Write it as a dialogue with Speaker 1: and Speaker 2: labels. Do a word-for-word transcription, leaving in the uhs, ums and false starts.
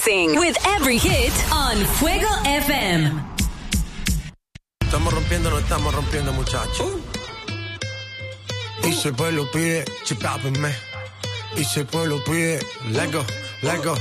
Speaker 1: Rising with every hit on Fuego F M.
Speaker 2: Estamos rompiendo, no estamos rompiendo, muchachos. Y si el pueblo pide, chipápenme. Y si el pueblo pide, let go, let go.